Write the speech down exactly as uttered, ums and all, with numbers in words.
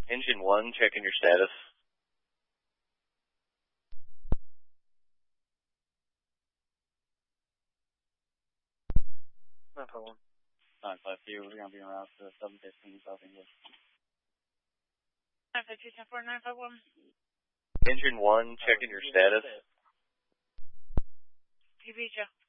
Engine one, checking your status. nine five one. nine five two, we're going to be around to seven fifteen South English. nine five two, ten four, nine five one. Engine one, checking your status. P B, Joe.